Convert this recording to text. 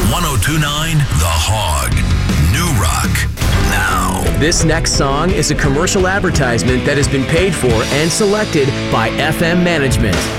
1029 The Hog. New Rock. Now. This next song is a commercial advertisement that has been paid for and selected by FM management.